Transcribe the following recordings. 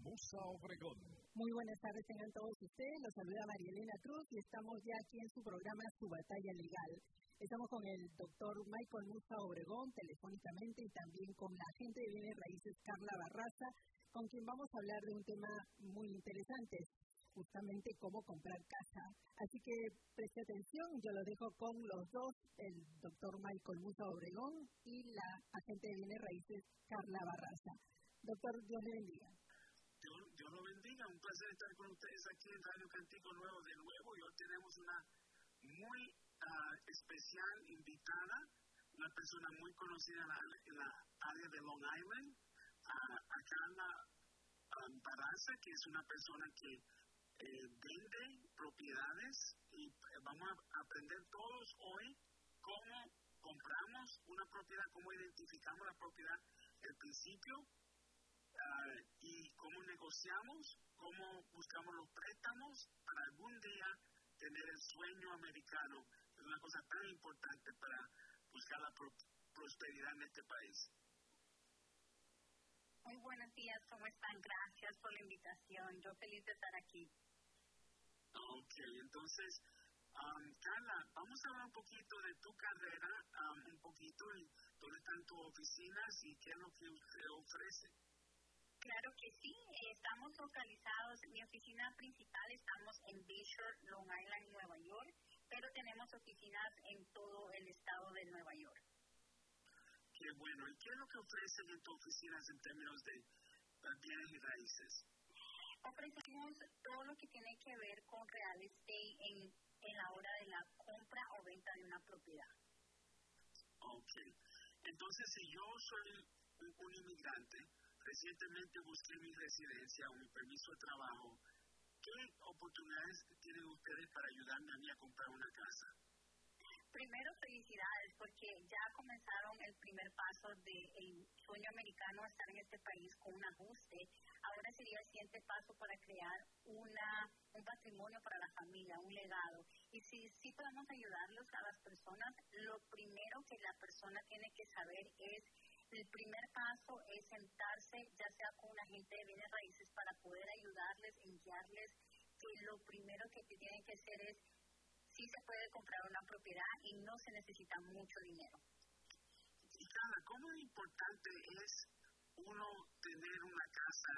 Musa Obregón. Muy buenas tardes tengan todos ustedes, los saluda María Elena Cruz y estamos ya aquí en su programa Su Batalla Legal. Estamos con el doctor Michael Musa Obregón telefónicamente y también con la agente de bienes raíces Carla Barraza, con quien vamos a hablar de un tema muy interesante, justamente cómo comprar casa. Así que preste atención, yo lo dejo con los dos, el doctor Michael Musa Obregón y la agente de bienes raíces Carla Barraza. Doctor, Dios le bendiga. Dios lo bendiga, un placer estar con ustedes aquí en Radio Cantico Nuevo de nuevo. Y hoy tenemos una muy especial invitada, una persona muy conocida en la área de Long Island, a Carla Barraza, que es una persona que vende propiedades, y vamos a aprender todos hoy cómo compramos una propiedad, cómo identificamos la propiedad, el principio, y cómo negociamos, cómo buscamos los préstamos para algún día tener el sueño americano. Es una cosa tan importante para buscar la prosperidad en este país. Muy buenos días, ¿cómo están? Gracias por la invitación. Yo feliz de estar aquí. Ok, entonces, Carla, vamos a hablar un poquito de tu carrera, un poquito de dónde están tus oficinas y qué es lo que usted ofrece. Claro que sí, estamos localizados, mi oficina principal estamos en Bayshore, Long Island, Nueva York, pero tenemos oficinas en todo el estado de Nueva York. Qué bueno, ¿y qué es lo que ofrecen en tus oficinas en términos de bienes y raíces? Ofrecemos todo lo que tiene que ver con real estate en la hora de la compra o venta de una propiedad. Ok, entonces si yo soy un inmigrante, recientemente busqué mi residencia o mi permiso de trabajo, ¿qué oportunidades tienen ustedes para ayudarme a mí a comprar una casa? Primero, felicidades, porque ya comenzaron el primer paso del sueño americano a estar en este país con un ajuste. Ahora sería el siguiente paso para crear un patrimonio para la familia, un legado. Y si podemos ayudarlos a las personas, lo primero que la persona tiene que saber es, el primer paso es sentarse, ya sea con un agente de bienes raíces, para poder ayudarles, guiarles, que lo primero que tienen que hacer es, sí se puede comprar una propiedad y no se necesita mucho dinero. Y Carla, ¿cómo importante es uno tener una casa?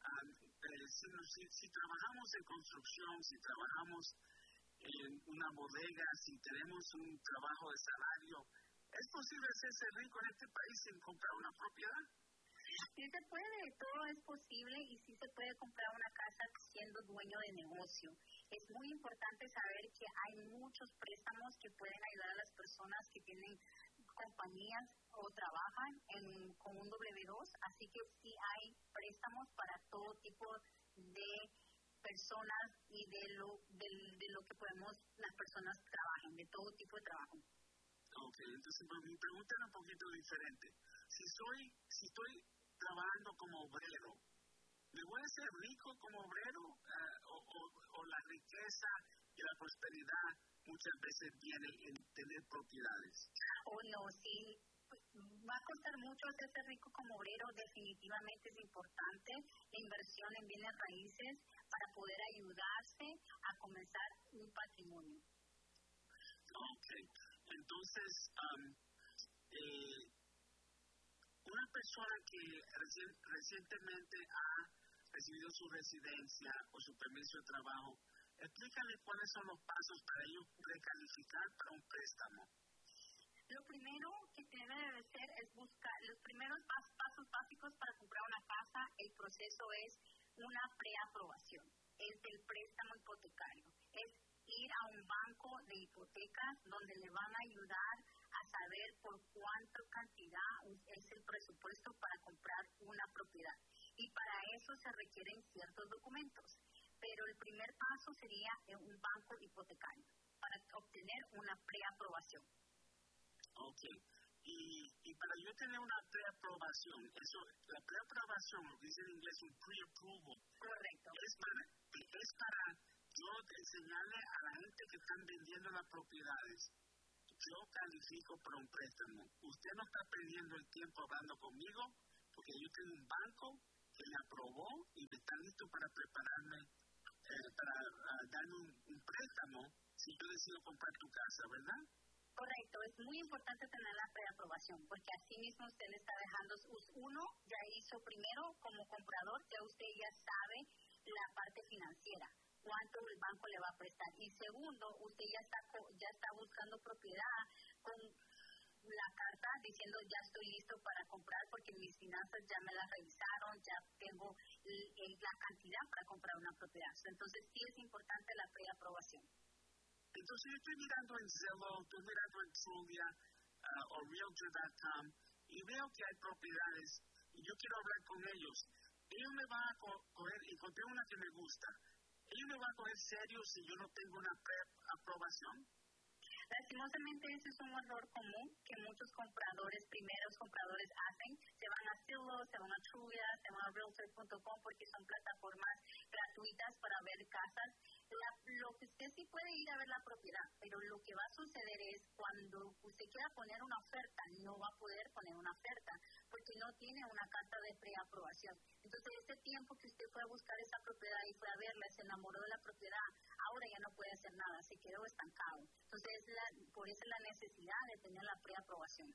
Si trabajamos en construcción, si trabajamos en una bodega, si tenemos un trabajo de salario, ¿es posible hacerse rico en este país sin comprar una propiedad? Sí se puede, todo es posible y sí se puede comprar una casa siendo dueño de negocio. Es muy importante saber que hay muchos préstamos que pueden ayudar a las personas que tienen compañías o trabajan con un W2, así que sí hay préstamos para todo tipo de personas y de lo que podemos las personas trabajen, de todo tipo de trabajo. Ok, entonces mi pregunta es un poquito diferente. Si estoy trabajando como obrero, ¿me voy a hacer rico como obrero? ¿O la riqueza y la prosperidad muchas veces viene en tener propiedades? No, sí, va a costar mucho hacerse rico como obrero, definitivamente es importante la inversión en bienes raíces para poder ayudarse a comenzar un patrimonio. Ok, entonces, una persona que recientemente ha recibido su residencia o su permiso de trabajo, explícale cuáles son los pasos para ellos recalificar para un préstamo. Lo primero que debe ser es buscar los primeros pasos básicos para comprar una casa. El proceso es una preaprobación, es del préstamo hipotecario, es ir a un banco de hipotecas donde le van a ayudar a saber por cuánta cantidad es el presupuesto para comprar una propiedad. Y para eso se requieren ciertos documentos. Pero el primer paso sería en un banco hipotecario para obtener una preaprobación. Ok. Y para yo tener una preaprobación, la preaprobación, lo que dice en inglés un pre-approval. Correcto. Es para yo enseñarle a la gente que están vendiendo las propiedades, yo califico para un préstamo. Usted no está perdiendo el tiempo hablando conmigo, porque yo tengo un banco que me aprobó y me están para prepararme, para darme un préstamo si yo decido comprar tu casa, ¿verdad? Correcto, es muy importante tener la preaprobación, porque así mismo usted le está dejando, uno ya hizo primero como comprador, que usted ya sabe la parte financiera, cuánto el banco le va a prestar, y segundo, usted ya está buscando propiedad con la carta diciendo ya estoy listo para comprar porque mis finanzas ya me las revisaron, ya tengo la cantidad para comprar una propiedad. Entonces sí es importante la preaprobación. Entonces yo estoy mirando en Zillow, estoy mirando en Trulia o Realtor.com y veo que hay propiedades y yo quiero hablar con ellos. Ellos me van a coger, encontré una que me gusta, ellos me van a coger serio si yo no tengo una preaprobación. Lastimosamente ese es un error común que muchos primeros compradores hacen. Se van a Zillow, se van a Trulia, se van a Realtor.com porque son plataformas gratuitas para ver casas. Lo que usted sí puede ir a ver la propiedad, pero lo que va a suceder es cuando usted quiera poner una oferta, no va a poder poner una oferta porque no tiene una carta de preaprobación. Entonces ese tiempo que usted fue a buscar esa propiedad y fue a verla, se enamoró de la propiedad, ahora ya no puede hacer nada, se quedó estancado. Entonces por eso es la necesidad de tener la preaprobación.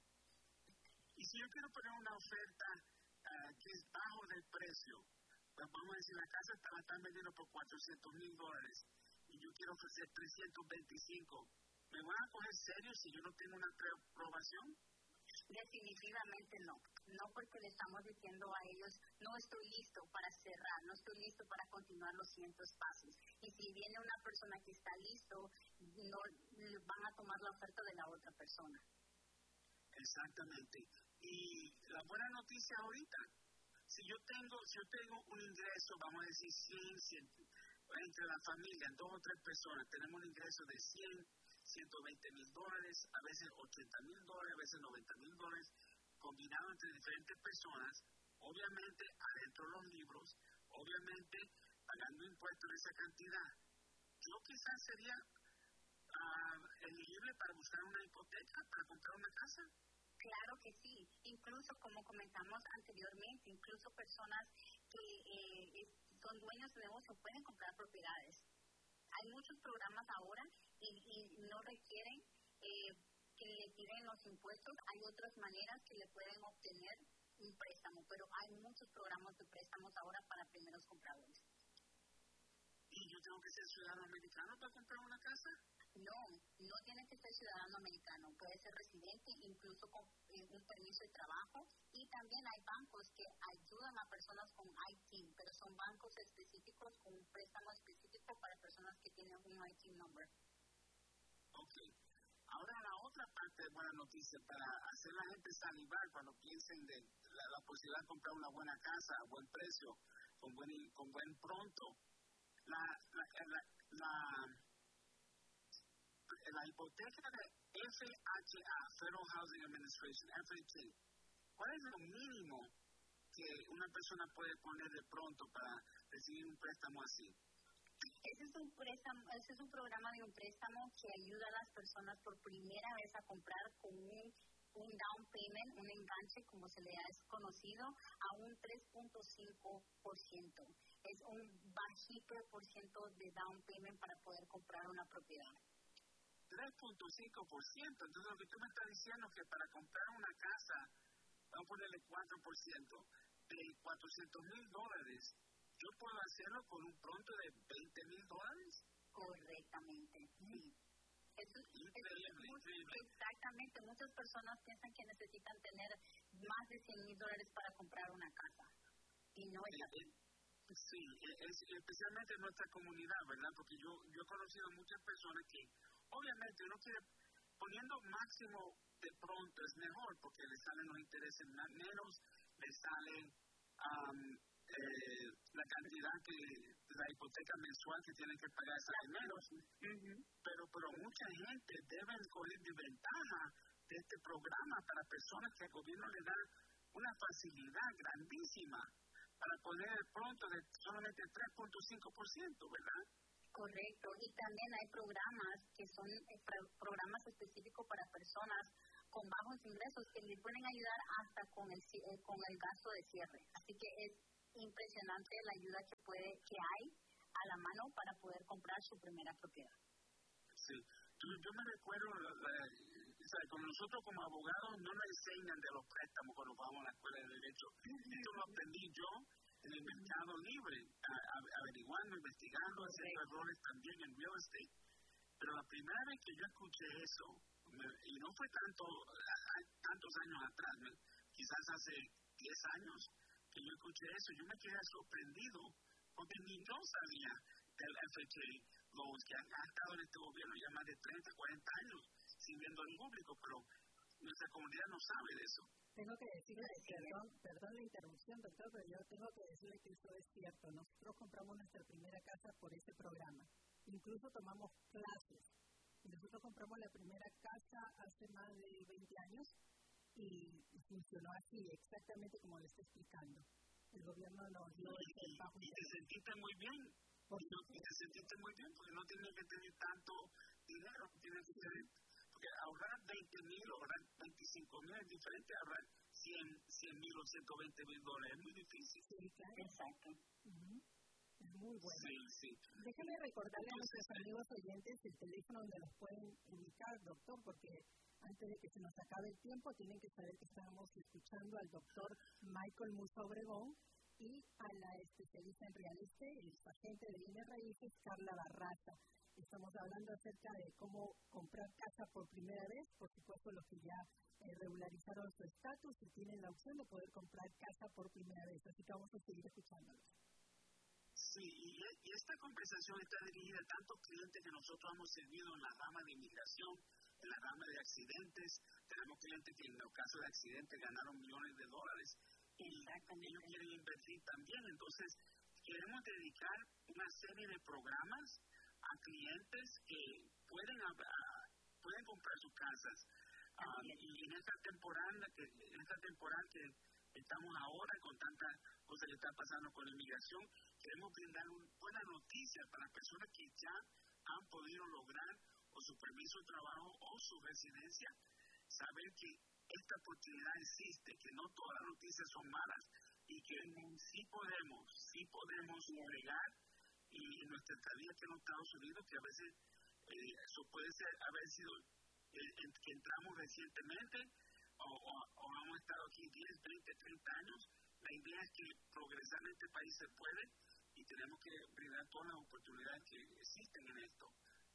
Y si yo quiero poner una oferta que es bajo del precio, pues vamos a decir, la casa la están vendiendo por $400,000 y yo quiero ofrecer 325, ¿me van a coger serio si yo no tengo una preaprobación? Definitivamente no. No, porque le estamos diciendo a ellos, no estoy listo para cerrar, no estoy listo para continuar los siguientes pasos. Y si viene una persona que está listo, no van a tomar la oferta de la otra persona. Exactamente. Y la buena noticia ahorita, si yo tengo un ingreso, vamos a decir 100, entre la familia, 2 o 3 personas, tenemos un ingreso de $100,000, $120,000, a veces $80,000, a veces $90,000, combinado entre diferentes personas, obviamente adentro de los libros, obviamente pagando impuestos de esa cantidad. Yo quizás sería elegible para buscar una hipoteca, para comprar una casa. Claro que sí, incluso como comentamos anteriormente, incluso personas que son dueños de negocio pueden comprar propiedades. Hay muchos programas ahora y no requieren que le tiren los impuestos. Hay otras maneras que le pueden obtener un préstamo, pero hay muchos programas de préstamos ahora para primeros compradores. ¿Y yo tengo que ser ciudadano americano para comprar una casa? No tiene que ser ciudadano americano, puede ser residente, incluso con un permiso de trabajo, y también hay bancos que ayudan a personas con ITIN, pero son bancos específicos con un préstamo específico para personas que tienen un ITIN number. Ok. Ahora la otra parte de buena noticia para hacer la gente salivar cuando piensen de la posibilidad de comprar una buena casa a buen precio, con buen pronto. La hipoteca de FHA, Federal Housing Administration, FHA, ¿cuál es lo mínimo que una persona puede poner de pronto para recibir un préstamo así? Ese es un programa de un préstamo que ayuda a las personas por primera vez a comprar con un down payment, un enganche, como se le ha conocido, a un 3.5%. Es un bajito por ciento de down payment para poder comprar una propiedad. 3.5%, entonces lo que tú me estás diciendo es que para comprar una casa, vamos a ponerle 4%, de $400,000, ¿yo puedo hacerlo con un pronto de $20,000? Correctamente, sí. Increíble. Exactamente, muchas personas piensan que necesitan tener más de $100,000 para comprar una casa, y no es así. Sí, especialmente en nuestra comunidad, ¿verdad? Porque yo he conocido muchas personas que, obviamente, uno quiere, poniendo máximo de pronto es mejor, porque le salen los intereses menos, le sale la cantidad que la hipoteca mensual que tienen que pagar sale menos. Pero mucha gente debe coger de ventaja de este programa para personas que el gobierno le da una facilidad grandísima para poner el pronto de solamente 3.5%, ¿verdad? Correcto, y también hay programas que son programas específicos para personas con bajos ingresos que les pueden ayudar hasta con el gasto de cierre. Así que es impresionante la ayuda que hay a la mano para poder comprar su primera propiedad. Sí, yo me recuerdo, con nosotros como abogados no nos enseñan de los préstamos cuando vamos a la escuela de Derecho. Esto lo aprendí yo en el mercado libre, averiguando, investigando, haciendo errores también en real estate. Pero la primera vez que yo escuché eso, y no fue tantos años atrás, quizás hace 10 años que yo escuché eso, yo me quedé sorprendido porque ni yo sabía del FHA loans que ha estado en este gobierno ya más de 30, 40 años sirviendo al público, pero nuestra comunidad no sabe de eso. Tengo que decirle, perdón la interrupción, doctor, pero yo tengo que decirle que eso es cierto. Nosotros compramos nuestra primera casa por ese programa. Incluso tomamos clases. Nosotros compramos la primera casa hace más de 20 años y funcionó así, exactamente como le estoy explicando. El gobierno nos dio ese bajo. Y te sentiste muy bien. Te sentiste muy bien porque no tienes que tener tanto dinero, tienes que tener, porque ahorrar 20,000, ahorrar 25,000 es diferente a ahorrar 100,000 o 120,000 dólares, es muy difícil. Sí, claro. Exacto. Es muy bueno. Sí. Déjame recordarle a nuestros amigos oyentes el teléfono donde los pueden ubicar, doctor, porque antes de que se nos acabe el tiempo, tienen que saber que estamos escuchando al doctor Michael Musa Obregón y a la especialista en real estate, el agente de bienes raíces, Carla Barraza. Estamos hablando acerca de cómo comprar casa por primera vez, por supuesto los que ya regularizaron su estatus y tienen la opción de poder comprar casa por primera vez. Así que vamos a seguir escuchándolos. Sí, y esta conversación está dirigida a tantos clientes que nosotros hemos servido en la rama de inmigración, en la rama de accidentes. Tenemos clientes que en el caso de accidentes ganaron millones de dólares y ellos quieren invertir también. Entonces, queremos dedicar una serie de programas a clientes que pueden comprar sus casas. Y en esta temporada que estamos ahora con tantas cosas que están pasando con la inmigración, queremos brindar una buena noticia para las personas que ya han podido lograr o su permiso de trabajo o su residencia, saber que esta oportunidad existe, que no todas las noticias son malas y que sí podemos llegar y en nuestra estadía aquí en los Estados Unidos, que a veces eso puede haber sido que entramos recientemente o hemos estado aquí 10, 20, 30 años. La idea es que progresar en este país se puede y tenemos que brindar todas las oportunidades que existen en esto.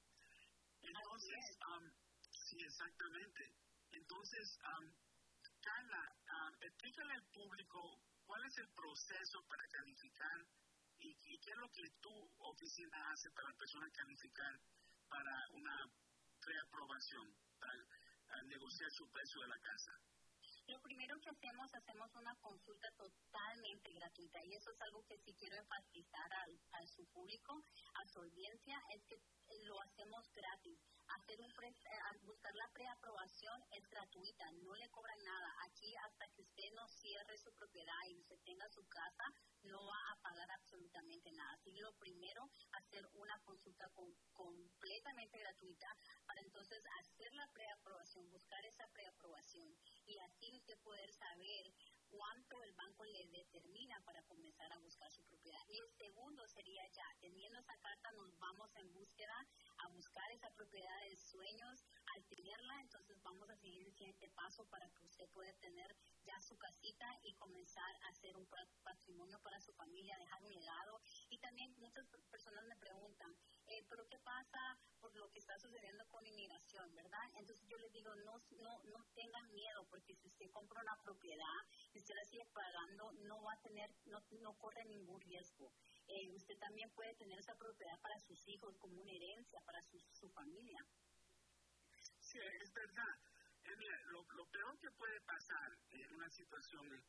Entonces, sí, exactamente. Entonces, Carla, explícale al público cuál es el proceso para calificar y qué es lo que tu oficina hace para personas calificar para una preaprobación, para negociar su precio de la casa. Lo primero que hacemos una consulta totalmente gratuita y eso es algo que sí quiero enfatizar a su público, a su audiencia, es que lo hacemos gratis. Buscar la preaprobación es gratuita, no le cobran nada. Aquí hasta que usted no cierre su propiedad y usted tenga su casa, no va a pagar absolutamente nada. Así que lo primero, hacer una consulta completamente gratuita para entonces hacer la preaprobación, buscar esa preaprobación y así usted poder saber cuánto el banco le determina para comenzar a buscar su propiedad. Y el segundo sería ya, teniendo esa carta, nos vamos en búsqueda a buscar esa propiedad de sueños. Al tenerla, entonces vamos a seguir el siguiente paso para que usted pueda tener ya su casita y comenzar a hacer un patrimonio para su familia, dejar un legado. Y también muchas personas me preguntan, ¿pero qué pasa por lo que está sucediendo con inmigración, verdad? Entonces yo les digo, no tengan miedo, porque si usted compra una propiedad, si usted la sigue pagando, no corre ningún riesgo. Usted también puede tener esa propiedad para sus hijos como una herencia para su familia. Sí, es verdad. Mira, lo peor que puede pasar en una situación es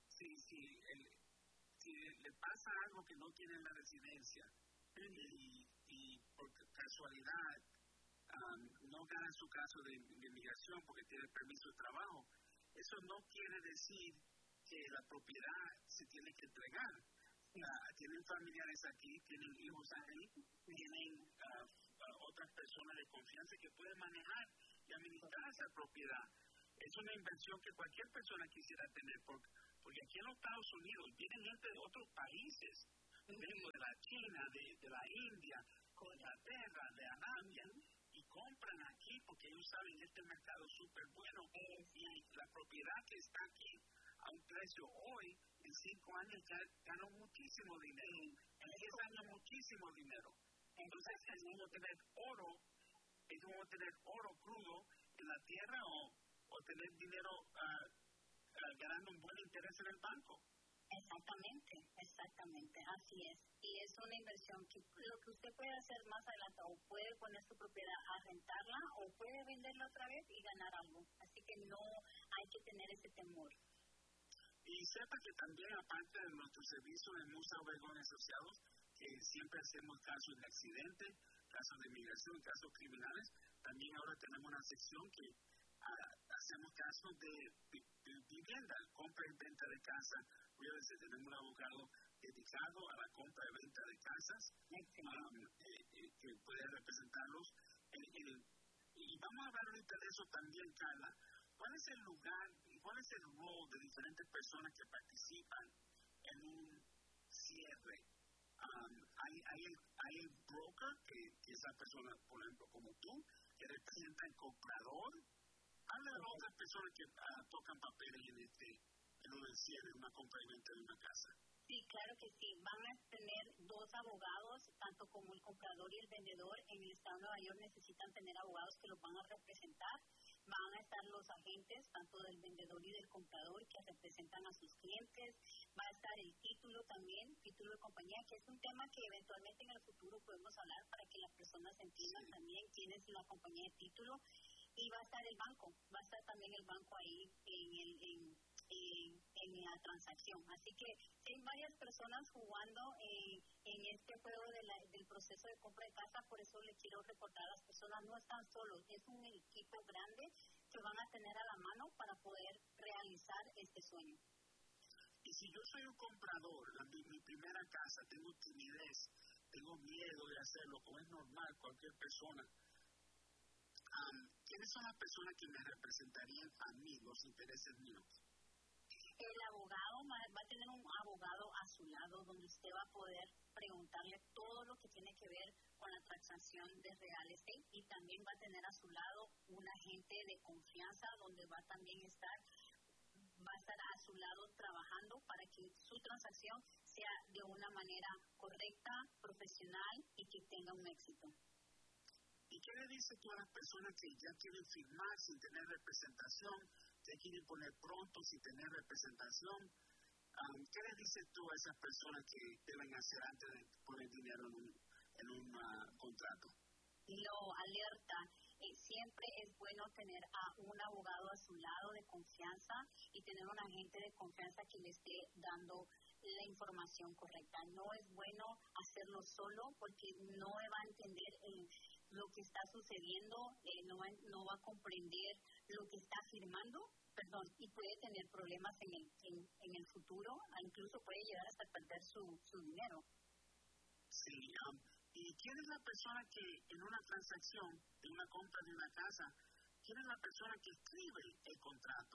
si le pasa algo que no tiene en la residencia y por casualidad no gana su caso de inmigración porque tiene permiso de trabajo, eso no quiere decir que la propiedad se tiene que entregar. Tienen familiares aquí, tienen hijos ahí, tienen otras personas de confianza que pueden manejar y administrar esa propiedad. Es una inversión que cualquier persona quisiera tener porque aquí en los Estados Unidos vienen gente de otros países, de la China, de la India, de Inglaterra, de Arabia, y compran aquí porque ellos saben que este mercado es súper bueno y la propiedad que está aquí a un precio hoy, en 5 años ya ganó muchísimo dinero, en 10 años muchísimo dinero. Entonces es como tener oro crudo en la tierra o tener dinero ganando un buen interés en el banco. Exactamente, así es. Y es una inversión que lo que usted puede hacer más adelante, o puede poner su propiedad a rentarla, o puede venderla otra vez y ganar algo. Así que no hay que tener ese temor. Y sepa que también, aparte de nuestro servicio de Musa Obregón Asociados, que siempre hacemos casos de accidente, casos de migración, casos criminales, también ahora tenemos una sección que hacemos casos de vivienda, compra y venta de casa. Tenemos un abogado dedicado a la compra y venta de casas que puede representarlos. Y vamos a hablar ahorita de eso también, Carla. ¿Cuál es el lugar y cuál es el rol de diferentes personas que participan en un cierre? Hay el broker, que es la persona, por ejemplo, como tú, que representa el comprador. Habla de otras personas que tocan papeles en un cierre, una compra y venta de una casa. Sí, claro que sí. Van a tener 2 abogados, tanto como el comprador y el vendedor. En el estado de Nueva York necesitan tener abogados que los van a representar. Van a estar los agentes, tanto del vendedor y del comprador, que representan a sus clientes. Va a estar el título también, título de compañía, que es un tema que eventualmente en el futuro podemos hablar para que las personas entiendan también quién es la compañía de título. Y va a estar el banco, va a estar también el banco ahí en la transacción. Así que hay varias personas jugando en este juego del proceso de compra de casa. Por eso le quiero recordar a las personas, no están solos, es un equipo grande que van a tener a la mano para poder realizar este sueño. Y si yo soy un comprador, mi primera casa, tengo timidez, tengo miedo de hacerlo, como es normal cualquier persona, ¿quiénes son las personas que me representarían a mí, los intereses míos? El abogado va a tener un abogado a su lado donde usted va a poder preguntarle todo lo que tiene que ver con la transacción de real estate, y también va a tener a su lado un agente de confianza donde va también a estar a su lado trabajando para que su transacción sea de una manera correcta, profesional y que tenga un éxito. ¿Y qué le dices tú a las personas que ya quieren firmar sin tener representación, que quieren poner pronto sin tener representación? ¿Qué le dices tú a esas personas que deben hacer antes de poner dinero en un contrato? Lo alerta. Siempre es bueno tener a un abogado a su lado de confianza y tener un agente de confianza que le esté dando la información correcta. No es bueno hacerlo solo porque no va a entender lo que está sucediendo, no va a comprender lo que está firmando, y puede tener problemas en el futuro, incluso puede llegar hasta perder su dinero. Sí, ¿y quién es la persona que en una transacción, en una compra de una casa, quién es la persona que escribe el contrato?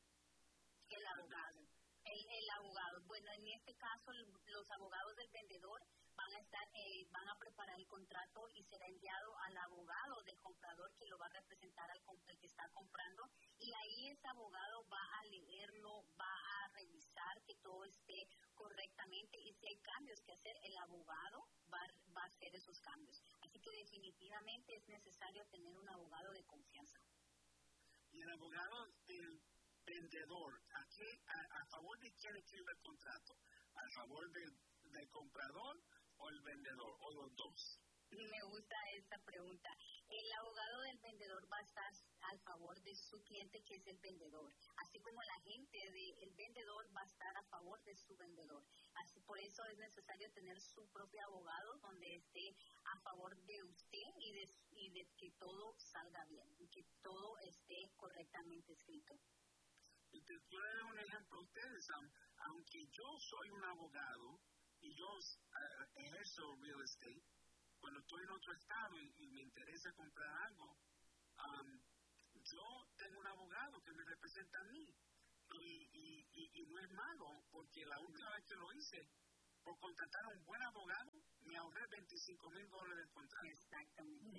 El abogado. El abogado. Bueno, en este caso, los abogados del vendedor van a preparar el contrato y será enviado al abogado del comprador que lo va a representar al que está comprando, y ahí ese abogado va a leerlo, va a revisar que todo esté correctamente, y si hay cambios que hacer, el abogado va a hacer esos cambios. Así que definitivamente es necesario tener un abogado de confianza. Y el abogado del vendedor, ¿a favor de quién escribe el contrato? ¿A favor del comprador o el vendedor, o los dos? Me gusta esta pregunta. El abogado del vendedor va a estar al favor de su cliente, que es el vendedor, así como el agente del vendedor va a estar a favor de su vendedor. Así, por eso es necesario tener su propio abogado donde esté a favor de usted y de que todo salga bien y que todo esté correctamente escrito. Y te quiero dar un ejemplo a ustedes. Aunque yo soy un abogado y yo ejerzo real estate, cuando estoy en otro estado y me interesa comprar algo, yo tengo un abogado que me representa a mí. Y no es malo, porque la última vez que lo hice, por contratar a un buen abogado, me ahorré $25,000 del contrato. Exactamente.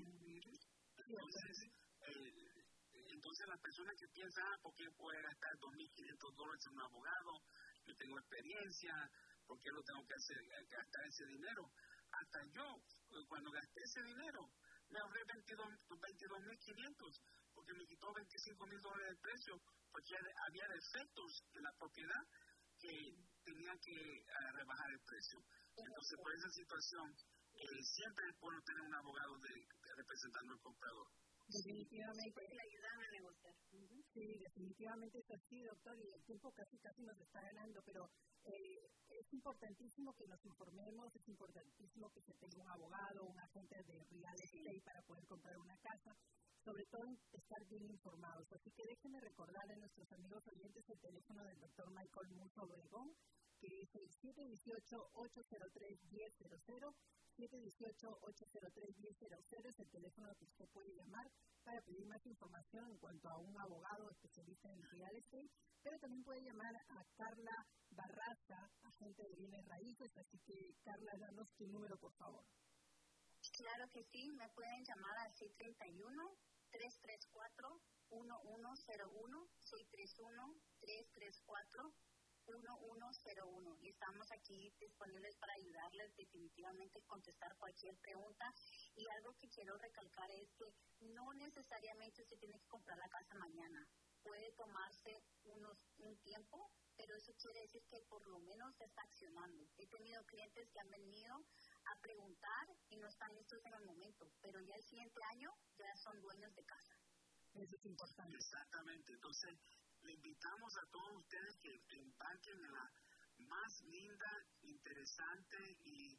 Entonces las personas que piensan, ¿por qué puedo gastar $2,500 en un abogado? Yo tengo experiencia, ¿por qué lo tengo que gastar ese dinero? Hasta yo, cuando gasté ese dinero, me ahorré $22,500, porque me quitó $25,000 del precio, porque había defectos en la propiedad que tenían que rebajar el precio. Entonces, por esa situación, siempre es bueno tener un abogado representando al comprador. Definitivamente. Porque le ayudan a negociar. Sí, definitivamente es así, doctor, y el tiempo casi nos está ganando, pero es importantísimo que nos informemos, es importantísimo que se tenga un abogado, un agente de real estate para poder comprar una casa, sobre todo estar bien informados. Así que déjenme recordar a nuestros amigos oyentes el teléfono del doctor Michael Musa Obregón, que es el 718-803-1000, 718-803-1000 es el teléfono que usted puede llamar para pedir más información en cuanto a un abogado especialista en real estate, pero también puede llamar a Carla Barraza, agente de bienes raíces. Así que, Carla, danos tu número, por favor. Claro que sí, me pueden llamar al 631-334-1101, 631-334-1101, y estamos aquí disponibles para ayudarles, definitivamente contestar cualquier pregunta. Y algo que quiero recalcar es que no necesariamente se tiene que comprar la casa mañana, puede tomarse un tiempo, pero eso quiere decir que por lo menos se está accionando. He tenido clientes que han venido a preguntar y no están listos en el momento, pero ya el siguiente año ya son dueños de casa. Eso es importante. Exactamente. Entonces, le invitamos a todos ustedes que embarquen en la más linda, interesante y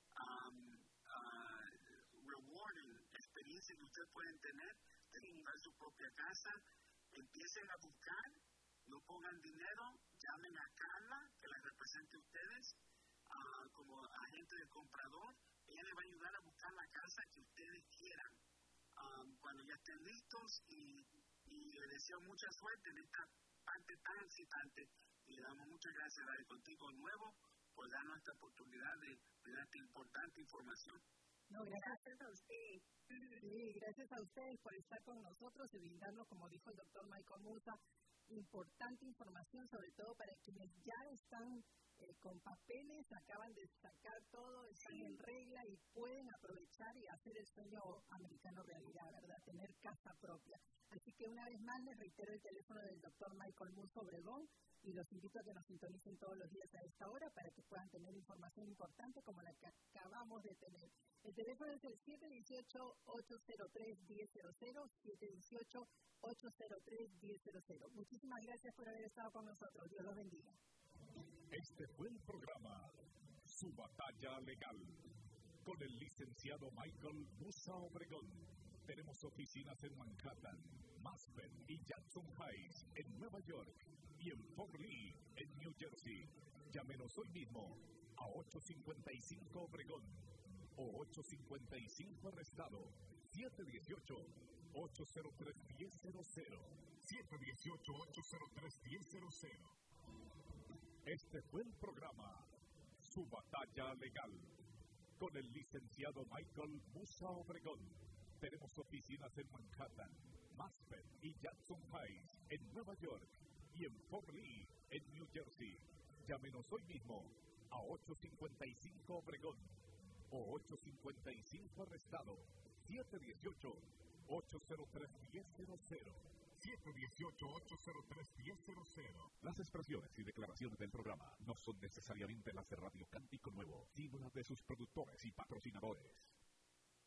rewarding experiencia que ustedes pueden tener de comprar su propia casa. Empiecen a buscar, no pongan dinero, llamen a Carla, que la represente a ustedes como agente del comprador. Ella les va a ayudar a buscar la casa que ustedes quieran cuando ya estén listos, y les deseo mucha suerte en esta parte tan excitante, y le damos muchas gracias a Radio Contigo Nuevo por darnos esta oportunidad de dar esta importante información. No, Gracias a usted. Sí, gracias a ustedes por estar con nosotros y brindarnos, como dijo el doctor Michael Musa, importante información, sobre todo para quienes ya están con papeles, acaban de sacar todo, están en regla y pueden aprovechar y hacer el sueño americano realidad, ¿verdad? Tener casa propia. Así que una vez más les reitero el teléfono del doctor Michael Musa Obregón, y los invito a que nos sintonicen todos los días a esta hora para que puedan tener información importante como la que acabamos de tener. El teléfono es el 718-803-1000, 718-803-1000. Muchísimas gracias por haber estado con nosotros. Dios los bendiga. Este fue el programa Su Batalla Legal con el licenciado Michael Musa Obregón. Tenemos oficinas en Manhattan, Maspen y Jackson Heights en Nueva York y en Fort Lee en New Jersey. Llámenos hoy mismo a 855 Obregón o 855 Arrestado, 718-803-1000, 718-803-1000. Este fue el programa Su Batalla Legal con el licenciado Michael Musa Obregón. Tenemos oficinas en Manhattan, Maspen y Jackson Heights en Nueva York y en Fort Lee en New Jersey. Llámenos hoy mismo a 855 Obregón o 855 Arrestado, 718-803-1000, 718-803-1000. Las expresiones y declaraciones del programa no son necesariamente las de Radio Cántico Nuevo, sino las de sus productores y patrocinadores.